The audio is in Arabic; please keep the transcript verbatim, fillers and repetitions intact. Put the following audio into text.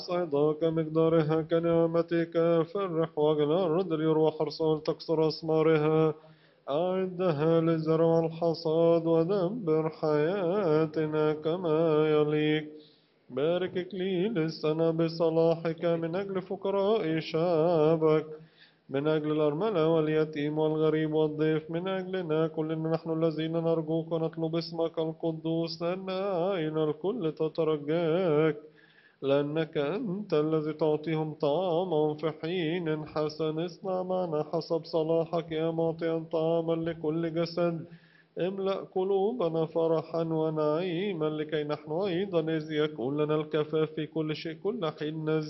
صيداك مقدارها كنعمتك فرح وجل الرد ليروح حرصان تكسر أسمارها أعدها للزرع والحصاد ودبر حياتنا كما يليق بارك إكليل السنة بصلاحك من أجل فقراء شعبك من أجل الأرملة واليتيم والغريب والضيف من أجلنا كلنا نحن الذين نرجوك ونطلب اسمك القدوس لأن أعين الكل تترجاك لأنك أنت الذي تعطيهم طعاما في حين حسن اصنع معنا حسب صلاحك يا معطيا طعاما لكل جسد املأ قلوبنا فرحا ونعيما لكي نحن أيضا إذ يكون لنا الكفاف في كل شيء كل حين